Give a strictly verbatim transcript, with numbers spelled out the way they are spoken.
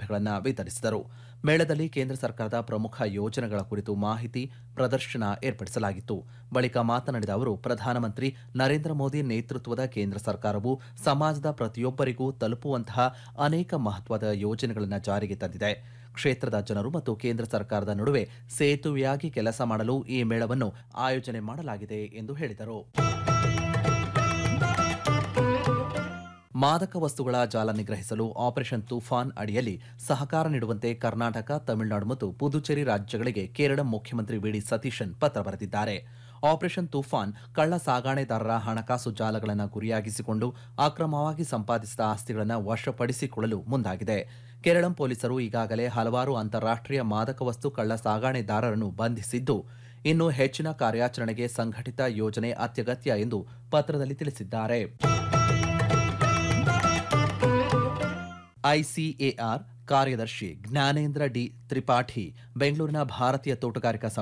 ಕಾರ್ಡ್ಗಳನ್ನು ವಿತರಿಸಿದರು. ಮೇಳದಲ್ಲಿ ಕೇಂದ್ರ ಸರ್ಕಾರದ ಪ್ರಮುಖ ಯೋಜನೆಗಳ ಕುರಿತು ಮಾಹಿತಿ ಪ್ರದರ್ಶನ ಏರ್ಪಡಿಸಲಾಗಿತ್ತು. ಬಳಿಕ ಮಾತನಾಡಿದ ಅವರು, ಪ್ರಧಾನಮಂತ್ರಿ ನರೇಂದ್ರ ಮೋದಿ ನೇತೃತ್ವದ ಕೇಂದ್ರ ಸರ್ಕಾರವು ಸಮಾಜದ ಪ್ರತಿಯೊಬ್ಬರಿಗೂ ತಲುಪುವಂತಹ ಅನೇಕ ಮಹತ್ವದ ಯೋಜನೆಗಳನ್ನು ಜಾರಿಗೆ ತಂದಿದೆ. ಕ್ಷೇತ್ರದ ಜನರು ಮತ್ತು ಕೇಂದ್ರ ಸರ್ಕಾರದ ನಡುವೆ ಸೇತುವೆಯಾಗಿ ಕೆಲಸ ಮಾಡಲು ಈ ಮೇಳವನ್ನು ಆಯೋಜನೆ ಮಾಡಲಾಗಿದೆ ಎಂದು ಹೇಳಿದರು. ಮಾದಕ ವಸ್ತುಗಳ ಜಾಲ ನಿಗ್ರಹಿಸಲು ಆಪರೇಷನ್ ತೂಫಾನ್ ಅಡಿಯಲ್ಲಿ ಸಹಕಾರ ನೀಡುವಂತೆ ಕರ್ನಾಟಕ, ತಮಿಳುನಾಡು ಮತ್ತು ಪುದುಚೇರಿ ರಾಜ್ಯಗಳಿಗೆ ಕೇರಳ ಮುಖ್ಯಮಂತ್ರಿ ವಿ ಡಿ ಸತೀಶನ್ ಪತ್ರ ಬರೆದಿದ್ದಾರೆ. ಆಪರೇಷನ್ ತೂಫಾನ್ ಕಳ್ಳ ಸಾಗಾಣೆದಾರರ ಹಣಕಾಸು ಜಾಲಗಳನ್ನು ಗುರಿಯಾಗಿಸಿಕೊಂಡು ಅಕ್ರಮವಾಗಿ ಸಂಪಾದಿಸಿದ ಆಸ್ತಿಗಳನ್ನು ವಶಪಡಿಸಿಕೊಳ್ಳಲು ಮುಂದಾಗಿದೆ. ಕೇರಳ ಪೊಲೀಸರು ಈಗಾಗಲೇ ಹಲವಾರು ಅಂತಾರಾಷ್ಟ್ರೀಯ ಮಾದಕ ವಸ್ತು ಕಳ್ಳ ಸಾಗಾಣೆದಾರರನ್ನು ಬಂಧಿಸಿದ್ದು, ಇನ್ನು ಹೆಚ್ಚಿನ ಕಾರ್ಯಾಚರಣೆಗೆ ಸಂಘಟಿತ ಯೋಜನೆ ಅತ್ಯಗತ್ಯ ಎಂದು ಪತ್ರದಲ್ಲಿ ತಿಳಿಸಿದ್ದಾರೆ. ಐಸಿಎಆರ್ ಕಾರ್ಯದರ್ಶಿ ಜ್ಞಾನೇಂದ್ರ ಡಿ ತ್ರಿಪಾಠಿ ಬೆಂಗಳೂರಿನ ಭಾರತೀಯ ತೋಟಗಾರಿಕಾ